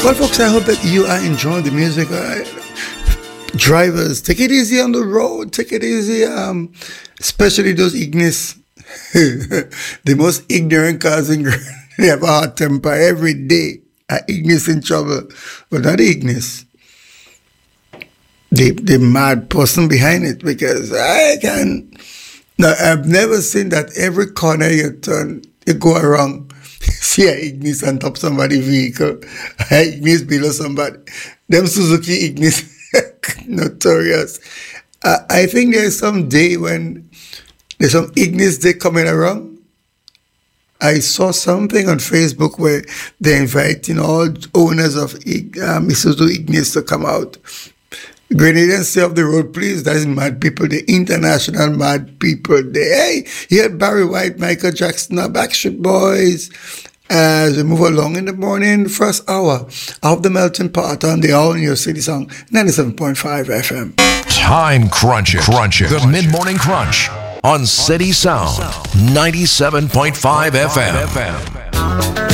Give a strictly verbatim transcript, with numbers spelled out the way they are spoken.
Well, folks, I hope that you are enjoying the music. Uh, drivers, take it easy on the road. Take it easy, um, especially those Ignis, the most ignorant cars in Grenada. They have a hot temper every day. Uh, Ignis in trouble, but not Ignis. The the mad person behind it, because I can. Now I've never seen that every corner you turn, you go around, see a Ignis on top of somebody's vehicle, a Ignis below somebody. Them Suzuki Ignis, notorious. Uh, I think there's some day when there's some Ignis day coming around. I saw something on Facebook where they're inviting all owners of um, Isuzu Ignis to come out. Grenadians, stay off the road, please. That is mad people, the international mad people. They, hey, you had Barry White, Michael Jackson, Backstreet Boys. As we move along in the morning, first hour of the melting pot on the All New City Song, ninety-seven point five F M. Time crunching, crunching, the mid-morning crunch on City Sound, ninety-seven point five F M.